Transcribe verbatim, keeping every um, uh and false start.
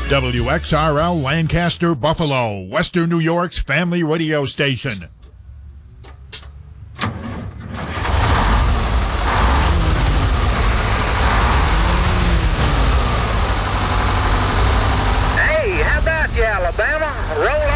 W X R L Lancaster, Buffalo, Western New York's family radio station. Hey, how about you, Alabama? Roll